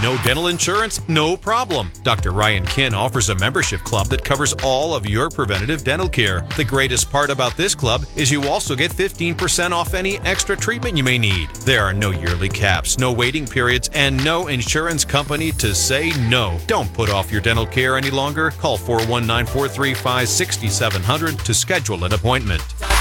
No dental insurance? No problem. Dr. Ryan Kinn offers a membership club that covers all of your preventative dental care. The greatest part about this club is you also get 15% off any extra treatment you may need. There are no yearly caps, no waiting periods, and no insurance company to say no. Don't put off your dental care any longer. Call 419-435-6700 to schedule an appointment.